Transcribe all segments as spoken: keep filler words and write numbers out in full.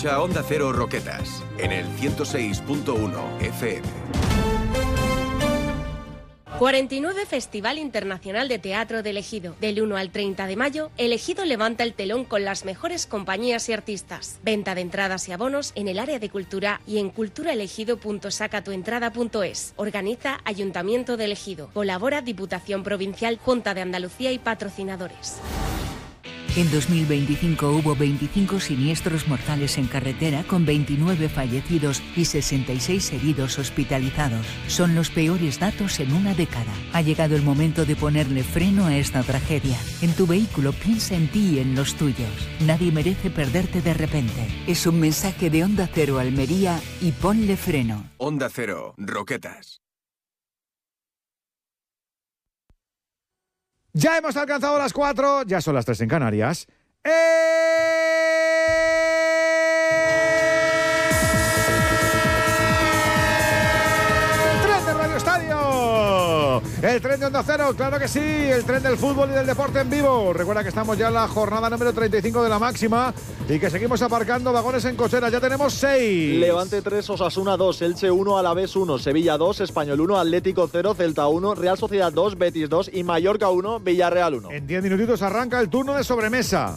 Escucha Onda Cero Roquetas en el ciento seis punto uno F M. cuarenta y nueve Festival Internacional de Teatro de El Ejido. Del uno al treinta de mayo, El Ejido levanta el telón con las mejores compañías y artistas. Venta de entradas y abonos en el área de cultura y en culturaelegido punto sacatuentrada punto es. Organiza Ayuntamiento de El Ejido. Colabora Diputación Provincial, Junta de Andalucía y patrocinadores. En dos mil veinticinco hubo veinticinco siniestros mortales en carretera con veintinueve fallecidos y sesenta y seis heridos hospitalizados. Son los peores datos en una década. Ha llegado el momento de ponerle freno a esta tragedia. En tu vehículo piensa en ti y en los tuyos. Nadie merece perderte de repente. Es un mensaje de Onda Cero Almería y ponle freno. Onda Cero Roquetas. Ya hemos alcanzado las cuatro, ya son las tres en Canarias. ¡Eh! ¡Tren de Radio Estadio! El tren de Onda Cero, claro que sí, el tren del fútbol y del deporte en vivo. Recuerda que estamos ya en la jornada número treinta y cinco de la máxima y que seguimos aparcando vagones en cocheras. Ya tenemos seis. Levante tres, Osasuna dos, Elche uno, Alavés uno, Sevilla dos, Español uno, Atlético cero, Celta uno, Real Sociedad dos, Betis dos y Mallorca uno, Villarreal uno. En diez minutitos arranca el turno de sobremesa.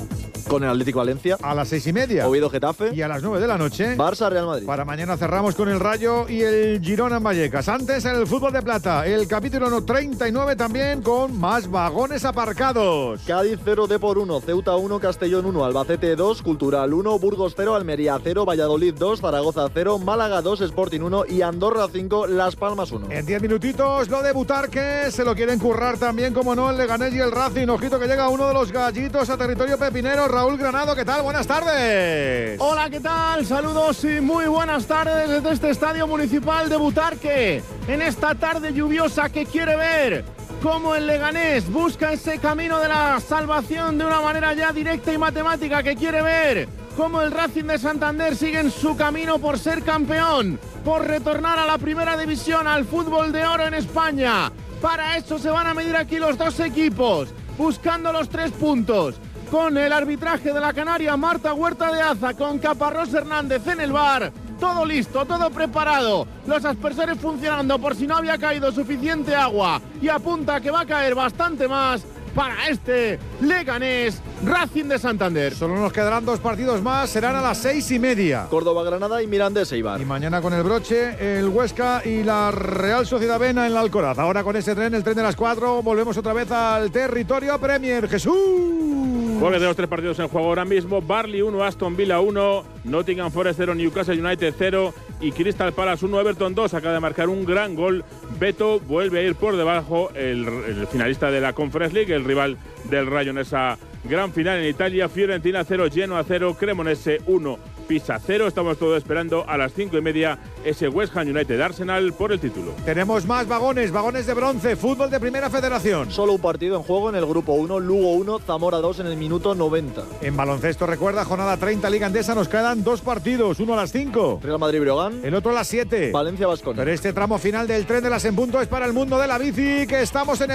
Con el Atlético Valencia. A las seis y media. Oviedo Getafe. Y a las nueve de la noche. Barça Real Madrid. Para mañana cerramos con el Rayo y el Girona en Vallecas. Antes en el fútbol de plata. El capítulo treinta y nueve también con más vagones aparcados. Cádiz cero, Depor uno, Ceuta uno, Castellón uno, Albacete dos, Cultural uno, Burgos cero, Almería cero, Valladolid dos, Zaragoza cero, Málaga dos, Sporting uno y Andorra cinco, Las Palmas uno. En diez minutitos lo de Butarque. Se lo quieren currar también, como no, el Leganés y el Racing. Ojito que llega uno de los gallitos a territorio pepinero. Raúl Granado, ¿qué tal? Buenas tardes. Hola, ¿qué tal? Saludos y muy buenas tardes desde este estadio municipal de Butarque. En esta tarde lluviosa que quiere ver cómo el Leganés busca ese camino de la salvación de una manera ya directa y matemática, que quiere ver cómo el Racing de Santander sigue en su camino por ser campeón, por retornar a la primera división, al fútbol de oro en España. Para eso se van a medir aquí los dos equipos, buscando los tres puntos. Con el arbitraje de la canaria Marta Huerta de Aza, con Caparrós Hernández en el bar. Todo listo, todo preparado. Los aspersores funcionando por si no había caído suficiente agua. Y apunta que va a caer bastante más para este Leganés Racing de Santander. Solo nos quedarán dos partidos más, serán a las seis y media. Córdoba, Granada y Mirandés, Eibar. Y mañana con el broche, el Huesca y la Real Sociedad Bena en la Alcoraz. Ahora con ese tren, el tren de las cuatro, volvemos otra vez al territorio Premier. ¡Jesús! Jueves de los tres partidos en juego ahora mismo. Barley uno, Aston Villa uno, Nottingham Forest cero, Newcastle United cero y Crystal Palace uno, Everton dos. Acaba de marcar un gran gol. Beto vuelve a ir por debajo, el, el finalista de la Conference League, el rival del Rayo en esa gran final en Italia. Fiorentina cero, Genoa cero, Cremonese uno, Pisa cero. Estamos todos esperando a las cinco y media ese West Ham United Arsenal por el título. Tenemos más vagones, vagones de bronce, fútbol de primera federación. Solo un partido en juego en el grupo uno, Lugo uno, Zamora dos en el minuto noventa. En baloncesto, recuerda, jornada treinta, Liga Endesa, nos quedan dos partidos, uno a las cinco. Real Madrid-Breogán. El otro a las siete. Valencia-Baskonia. Pero este tramo final del tren de las en punto es para el mundo de la bici, que estamos en el